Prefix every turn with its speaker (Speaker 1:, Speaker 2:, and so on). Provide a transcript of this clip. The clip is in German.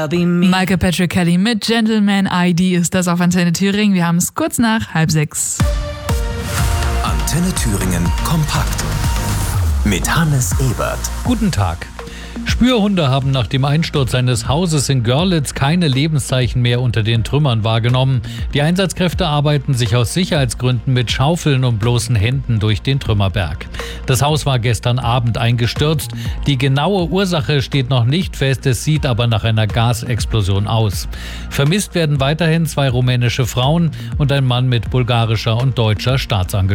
Speaker 1: Michael Patrick Kelly mit Gentleman ID ist das auf Antenne Thüringen. Wir haben es kurz nach 5:30.
Speaker 2: Antenne Thüringen kompakt mit Hannes Ebert.
Speaker 3: Guten Tag. Spürhunde haben nach dem Einsturz eines Hauses in Görlitz keine Lebenszeichen mehr unter den Trümmern wahrgenommen. Die Einsatzkräfte arbeiten sich aus Sicherheitsgründen mit Schaufeln und bloßen Händen durch den Trümmerberg. Das Haus war gestern Abend eingestürzt. Die genaue Ursache steht noch nicht fest, es sieht aber nach einer Gasexplosion aus. Vermisst werden weiterhin 2 rumänische Frauen und ein Mann mit bulgarischer und deutscher Staatsangehörigkeit.